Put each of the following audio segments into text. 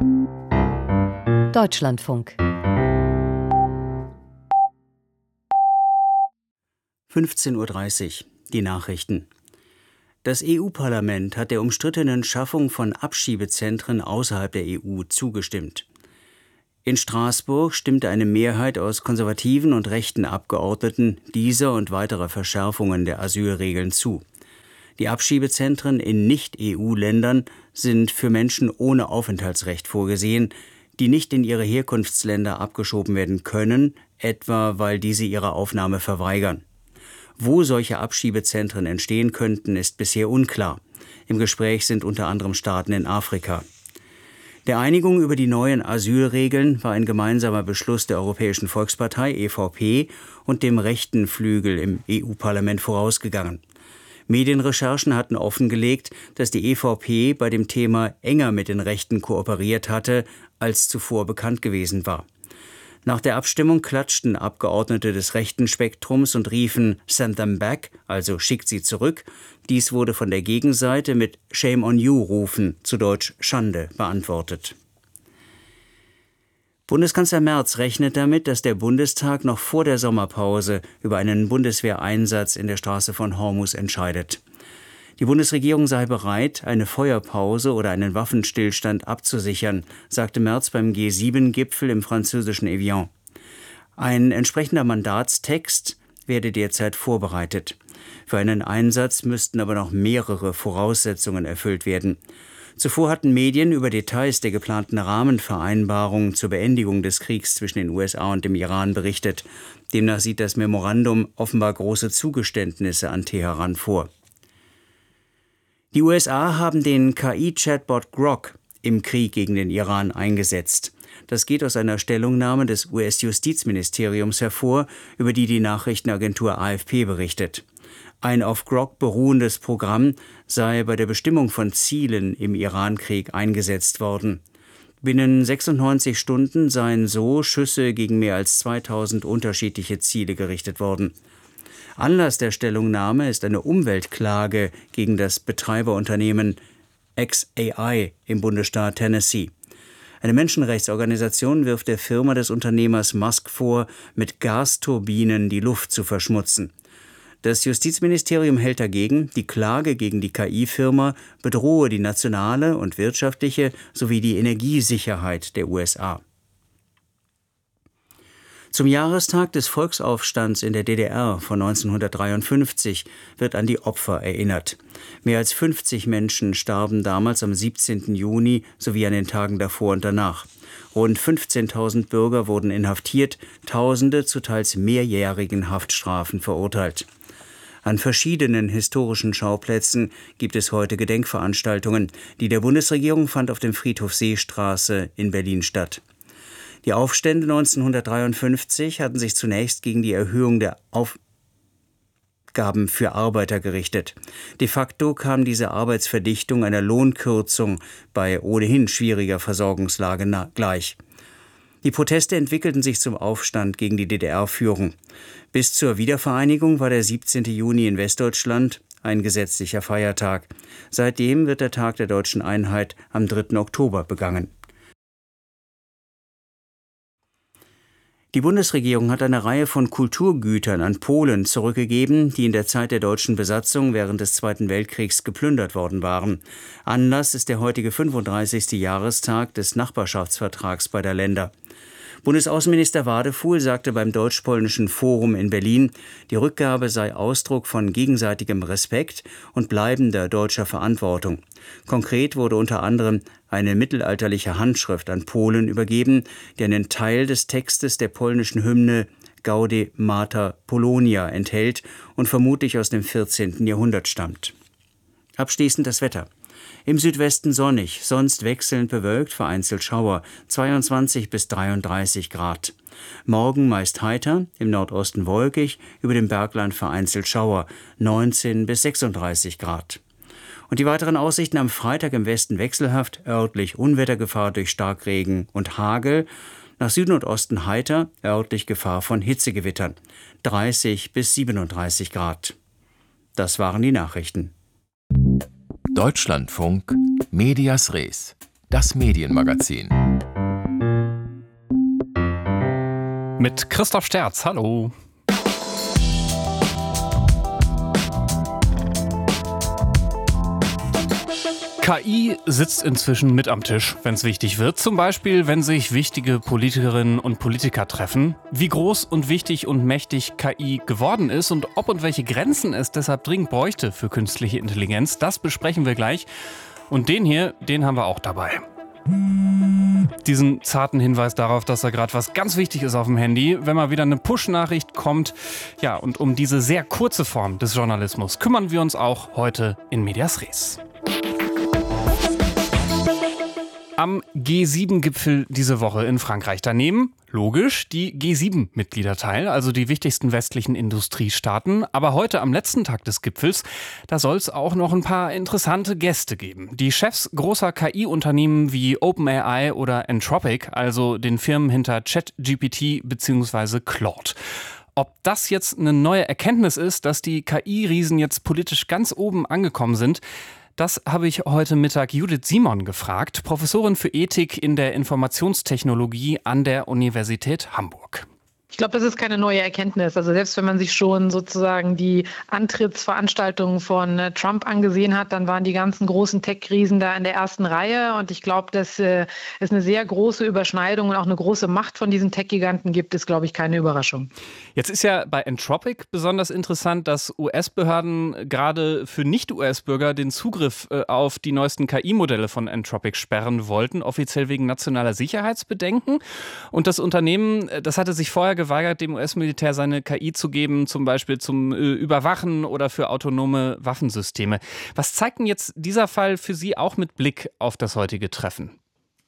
Deutschlandfunk 15:30 Uhr, die Nachrichten. Das EU-Parlament hat der umstrittenen Schaffung von Abschiebezentren außerhalb der EU zugestimmt. In Straßburg stimmte eine Mehrheit aus konservativen und rechten Abgeordneten dieser und weiterer Verschärfungen der Asylregeln zu. Die Abschiebezentren in Nicht-EU-Ländern sind für Menschen ohne Aufenthaltsrecht vorgesehen, die nicht in ihre Herkunftsländer abgeschoben werden können, etwa weil diese ihre Aufnahme verweigern. Wo solche Abschiebezentren entstehen könnten, ist bisher unklar. Im Gespräch sind unter anderem Staaten in Afrika. Der Einigung über die neuen Asylregeln war ein gemeinsamer Beschluss der Europäischen Volkspartei EVP und dem rechten Flügel im EU-Parlament vorausgegangen. Medienrecherchen hatten offengelegt, dass die EVP bei dem Thema enger mit den Rechten kooperiert hatte, als zuvor bekannt gewesen war. Nach der Abstimmung klatschten Abgeordnete des rechten Spektrums und riefen "Send them back", also "schickt sie zurück". Dies wurde von der Gegenseite mit "Shame on you" Rufen, zu Deutsch Schande, beantwortet. Bundeskanzler Merz rechnet damit, dass der Bundestag noch vor der Sommerpause über einen Bundeswehreinsatz in der Straße von Hormuz entscheidet. Die Bundesregierung sei bereit, eine Feuerpause oder einen Waffenstillstand abzusichern, sagte Merz beim G7-Gipfel im französischen Evian. Ein entsprechender Mandatstext werde derzeit vorbereitet. Für einen Einsatz müssten aber noch mehrere Voraussetzungen erfüllt werden. Zuvor hatten Medien über Details der geplanten Rahmenvereinbarung zur Beendigung des Kriegs zwischen den USA und dem Iran berichtet. Demnach sieht das Memorandum offenbar große Zugeständnisse an Teheran vor. Die USA haben den KI-Chatbot Grok im Krieg gegen den Iran eingesetzt. Das geht aus einer Stellungnahme des US-Justizministeriums hervor, über die die Nachrichtenagentur AFP berichtet. Ein auf Grok beruhendes Programm sei bei der Bestimmung von Zielen im Irankrieg eingesetzt worden. Binnen 96 Stunden seien so Schüsse gegen mehr als 2000 unterschiedliche Ziele gerichtet worden. Anlass der Stellungnahme ist eine Umweltklage gegen das Betreiberunternehmen xAI im Bundesstaat Tennessee. Eine Menschenrechtsorganisation wirft der Firma des Unternehmers Musk vor, mit Gasturbinen die Luft zu verschmutzen. Das Justizministerium hält dagegen, die Klage gegen die KI-Firma bedrohe die nationale und wirtschaftliche sowie die Energiesicherheit der USA. Zum Jahrestag des Volksaufstands in der DDR von 1953 wird an die Opfer erinnert. Mehr als 50 Menschen starben damals am 17. Juni sowie an den Tagen davor und danach. Rund 15.000 Bürger wurden inhaftiert, Tausende zu teils mehrjährigen Haftstrafen verurteilt. An verschiedenen historischen Schauplätzen gibt es heute Gedenkveranstaltungen. Die der Bundesregierung fand auf dem Friedhof Seestraße in Berlin statt. Die Aufstände 1953 hatten sich zunächst gegen die Erhöhung der Aufgaben für Arbeiter gerichtet. De facto kam diese Arbeitsverdichtung einer Lohnkürzung bei ohnehin schwieriger Versorgungslage gleich. Die Proteste entwickelten sich zum Aufstand gegen die DDR-Führung. Bis zur Wiedervereinigung war der 17. Juni in Westdeutschland ein gesetzlicher Feiertag. Seitdem wird der Tag der deutschen Einheit am 3. Oktober begangen. Die Bundesregierung hat eine Reihe von Kulturgütern an Polen zurückgegeben, die in der Zeit der deutschen Besatzung während des Zweiten Weltkriegs geplündert worden waren. Anlass ist der heutige 35. Jahrestag des Nachbarschaftsvertrags beider Länder. Bundesaußenminister Wadefuhl sagte beim Deutsch-Polnischen Forum in Berlin, die Rückgabe sei Ausdruck von gegenseitigem Respekt und bleibender deutscher Verantwortung. Konkret wurde unter anderem eine mittelalterliche Handschrift an Polen übergeben, die einen Teil des Textes der polnischen Hymne Gaude Mater Polonia enthält und vermutlich aus dem 14. Jahrhundert stammt. Abschließend das Wetter. Im Südwesten sonnig, sonst wechselnd bewölkt, vereinzelt Schauer, 22 bis 33 Grad. Morgen meist heiter, im Nordosten wolkig, über dem Bergland vereinzelt Schauer, 19 bis 36 Grad. Und die weiteren Aussichten am Freitag im Westen wechselhaft, örtlich Unwettergefahr durch Starkregen und Hagel, nach Süden und Osten heiter, örtlich Gefahr von Hitzegewittern, 30 bis 37 Grad. Das waren die Nachrichten. Deutschlandfunk Medias Res. das Medienmagazin. Mit Christoph Sterz, hallo. KI sitzt inzwischen mit am Tisch, wenn es wichtig wird. Zum Beispiel, wenn sich wichtige Politikerinnen und Politiker treffen. Wie groß und wichtig und mächtig KI geworden ist und ob und welche Grenzen es deshalb dringend bräuchte für künstliche Intelligenz, das besprechen wir gleich. Und den hier, den haben wir auch dabei. Diesen zarten Hinweis darauf, dass da gerade was ganz wichtig ist auf dem Handy, wenn mal wieder eine Push-Nachricht kommt. Ja, und um diese sehr kurze Form des Journalismus kümmern wir uns auch heute in Medias Res. Am G7-Gipfel diese Woche in Frankreich. Daneben, logisch, die G7-Mitglieder teil, also die wichtigsten westlichen Industriestaaten. Aber heute am letzten Tag des Gipfels, da soll es auch noch ein paar interessante Gäste geben. Die Chefs großer KI-Unternehmen wie OpenAI oder Anthropic, also den Firmen hinter ChatGPT bzw. Claude. Ob das jetzt eine neue Erkenntnis ist, dass die KI-Riesen jetzt politisch ganz oben angekommen sind, das habe ich heute Mittag Judith Simon gefragt, Professorin für Ethik in der Informationstechnologie an der Universität Hamburg. Ich glaube, das ist keine neue Erkenntnis. Also selbst wenn man sich schon sozusagen die Antrittsveranstaltungen von Trump angesehen hat, dann waren die ganzen großen Tech-Riesen da in der ersten Reihe. Und ich glaube, dass es eine sehr große Überschneidung und auch eine große Macht von diesen Tech-Giganten gibt, ist, glaube ich, keine Überraschung. Jetzt ist ja bei Anthropic besonders interessant, dass US-Behörden gerade für Nicht-US-Bürger den Zugriff auf die neuesten KI-Modelle von Anthropic sperren wollten, offiziell wegen nationaler Sicherheitsbedenken. Und das Unternehmen, das hatte sich vorher geweigert, dem US-Militär seine KI zu geben, zum Beispiel zum Überwachen oder für autonome Waffensysteme. Was zeigt denn jetzt dieser Fall für Sie auch mit Blick auf das heutige Treffen?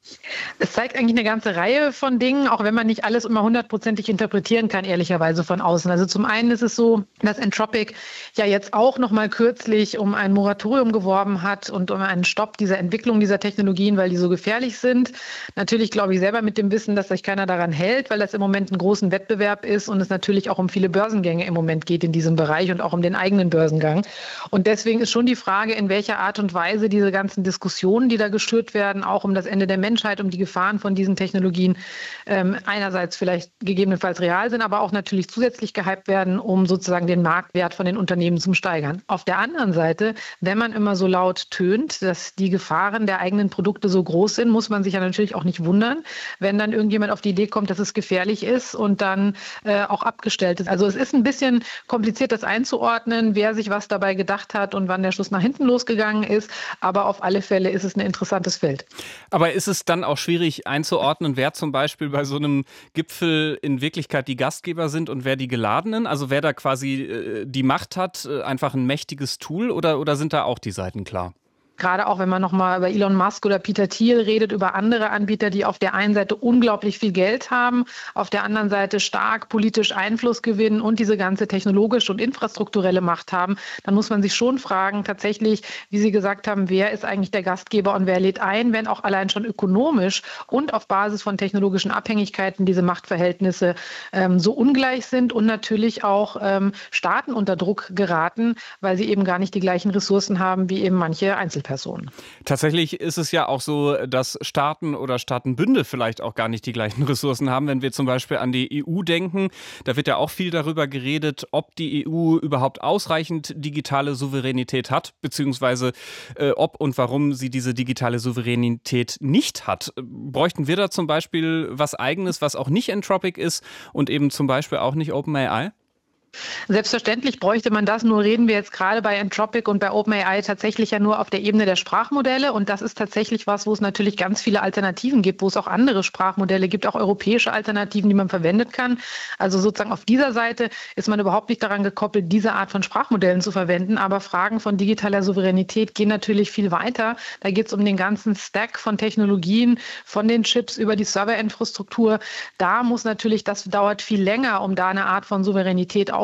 Es zeigt eigentlich eine ganze Reihe von Dingen, auch wenn man nicht alles immer hundertprozentig interpretieren kann, ehrlicherweise von außen. Also zum einen ist es so, dass Anthropic ja jetzt auch noch mal kürzlich um ein Moratorium geworben hat und um einen Stopp dieser Entwicklung dieser Technologien, weil die so gefährlich sind. Natürlich glaube ich selber mit dem Wissen, dass sich keiner daran hält, weil das im Moment einen großen Wettbewerb ist und es natürlich auch um viele Börsengänge im Moment geht in diesem Bereich und auch um den eigenen Börsengang. Und deswegen ist schon die Frage, in welcher Art und Weise diese ganzen Diskussionen, die da geschürt werden, auch um das Ende der Menschheit, um die Gefahren von diesen Technologien einerseits vielleicht gegebenenfalls real sind, aber auch natürlich zusätzlich gehypt werden, um sozusagen den Marktwert von den Unternehmen zu steigern. Auf der anderen Seite, wenn man immer so laut tönt, dass die Gefahren der eigenen Produkte so groß sind, muss man sich ja natürlich auch nicht wundern, wenn dann irgendjemand auf die Idee kommt, dass es gefährlich ist und dann auch abgestellt ist. Also es ist ein bisschen kompliziert, das einzuordnen, wer sich was dabei gedacht hat und wann der Schuss nach hinten losgegangen ist. Aber auf alle Fälle ist es ein interessantes Feld. Aber ist es dann auch schwierig einzuordnen, wer zum Beispiel bei so einem Gipfel in Wirklichkeit die Gastgeber sind und wer die Geladenen? Also wer da quasi die Macht hat, einfach ein mächtiges Tool oder sind da auch die Seiten klar? Gerade auch, wenn man nochmal über Elon Musk oder Peter Thiel redet, über andere Anbieter, die auf der einen Seite unglaublich viel Geld haben, auf der anderen Seite stark politisch Einfluss gewinnen und diese ganze technologische und infrastrukturelle Macht haben, dann muss man sich schon fragen, tatsächlich, wie Sie gesagt haben, wer ist eigentlich der Gastgeber und wer lädt ein, wenn auch allein schon ökonomisch und auf Basis von technologischen Abhängigkeiten diese Machtverhältnisse so ungleich sind und natürlich auch Staaten unter Druck geraten, weil sie eben gar nicht die gleichen Ressourcen haben wie eben manche Einzelpersonen. Tatsächlich ist es ja auch so, dass Staaten oder Staatenbünde vielleicht auch gar nicht die gleichen Ressourcen haben. Wenn wir zum Beispiel an die EU denken, da wird ja auch viel darüber geredet, ob die EU überhaupt ausreichend digitale Souveränität hat, beziehungsweise ob und warum sie diese digitale Souveränität nicht hat. Bräuchten wir da zum Beispiel was Eigenes, was auch nicht Anthropic ist und eben zum Beispiel auch nicht OpenAI? Selbstverständlich bräuchte man das, nur reden wir jetzt gerade bei Anthropic und bei OpenAI tatsächlich ja nur auf der Ebene der Sprachmodelle und das ist tatsächlich was, wo es natürlich ganz viele Alternativen gibt, wo es auch andere Sprachmodelle gibt, auch europäische Alternativen, die man verwenden kann. Also sozusagen auf dieser Seite ist man überhaupt nicht daran gekoppelt, diese Art von Sprachmodellen zu verwenden, aber Fragen von digitaler Souveränität gehen natürlich viel weiter. Da geht es um den ganzen Stack von Technologien, von den Chips über die Serverinfrastruktur. Da muss natürlich, das dauert viel länger, um da eine Art von Souveränität aufzubauen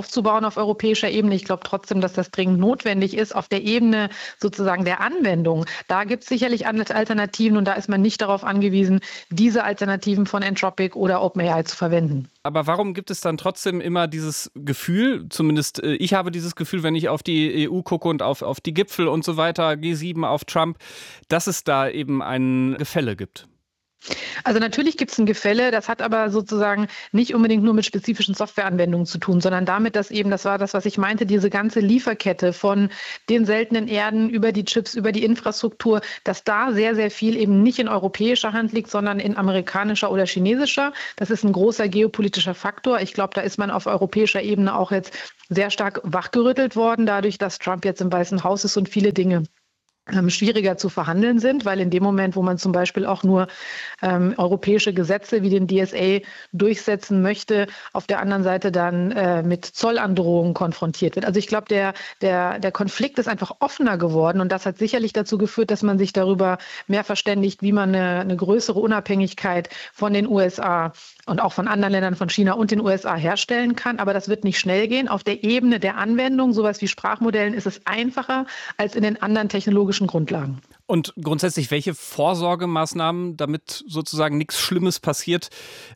aufzubauen auf europäischer Ebene. Ich glaube trotzdem, dass das dringend notwendig ist. Auf der Ebene sozusagen der Anwendung, da gibt es sicherlich Alternativen und da ist man nicht darauf angewiesen, diese Alternativen von Anthropic oder OpenAI zu verwenden. Aber warum gibt es dann trotzdem immer dieses Gefühl, zumindest ich habe dieses Gefühl, wenn ich auf die EU gucke und auf die Gipfel und so weiter, G7, auf Trump, dass es da eben ein Gefälle gibt? Also natürlich gibt es ein Gefälle, das hat aber sozusagen nicht unbedingt nur mit spezifischen Softwareanwendungen zu tun, sondern damit, dass eben, das war das, was ich meinte, diese ganze Lieferkette von den seltenen Erden über die Chips, über die Infrastruktur, dass da sehr, sehr viel eben nicht in europäischer Hand liegt, sondern in amerikanischer oder chinesischer. Das ist ein großer geopolitischer Faktor. Ich glaube, da ist man auf europäischer Ebene auch jetzt sehr stark wachgerüttelt worden, dadurch, dass Trump jetzt im Weißen Haus ist und viele Dinge schwieriger zu verhandeln sind, weil in dem Moment, wo man zum Beispiel auch nur europäische Gesetze wie den DSA durchsetzen möchte, auf der anderen Seite dann mit Zollandrohungen konfrontiert wird. Also ich glaube, der Konflikt ist einfach offener geworden und das hat sicherlich dazu geführt, dass man sich darüber mehr verständigt, wie man eine größere Unabhängigkeit von den USA und auch von anderen Ländern, von China und den USA herstellen kann. Aber das wird nicht schnell gehen. Auf der Ebene der Anwendung, sowas wie Sprachmodellen, ist es einfacher als in den anderen technologischen Grundlagen. Und grundsätzlich, welche Vorsorgemaßnahmen, damit sozusagen nichts Schlimmes passiert,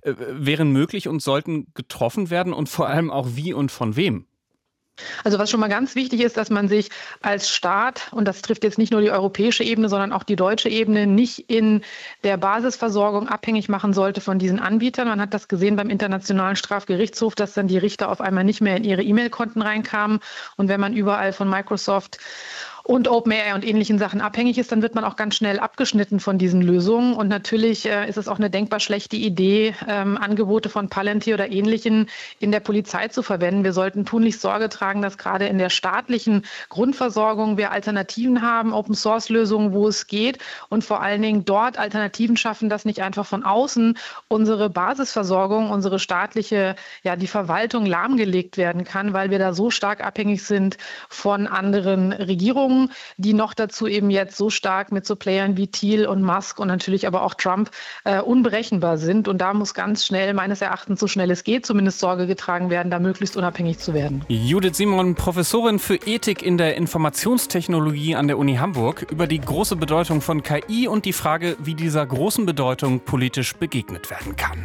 wären möglich und sollten getroffen werden und vor allem auch wie und von wem? Also was schon mal ganz wichtig ist, dass man sich als Staat, und das trifft jetzt nicht nur die europäische Ebene, sondern auch die deutsche Ebene, nicht in der Basisversorgung abhängig machen sollte von diesen Anbietern. Man hat das gesehen beim Internationalen Strafgerichtshof, dass dann die Richter auf einmal nicht mehr in ihre E-Mail-Konten reinkamen. Und wenn man überall von Microsoft und OpenAI und ähnlichen Sachen abhängig ist, dann wird man auch ganz schnell abgeschnitten von diesen Lösungen. Und natürlich ist es auch eine denkbar schlechte Idee, Angebote von Palantir oder Ähnlichen in der Polizei zu verwenden. Wir sollten tunlichst Sorge tragen, dass gerade in der staatlichen Grundversorgung wir Alternativen haben, Open-Source-Lösungen, wo es geht und vor allen Dingen dort Alternativen schaffen, dass nicht einfach von außen unsere Basisversorgung, unsere staatliche, die Verwaltung lahmgelegt werden kann, weil wir da so stark abhängig sind von anderen Regierungen, die noch dazu eben jetzt so stark mit so Playern wie Thiel und Musk und natürlich aber auch Trump unberechenbar sind. Und da muss ganz schnell, meines Erachtens, so schnell es geht, zumindest Sorge getragen werden, da möglichst unabhängig zu werden. Judith Simon, Professorin für Ethik in der Informationstechnologie an der Uni Hamburg, über die große Bedeutung von KI und die Frage, wie dieser großen Bedeutung politisch begegnet werden kann.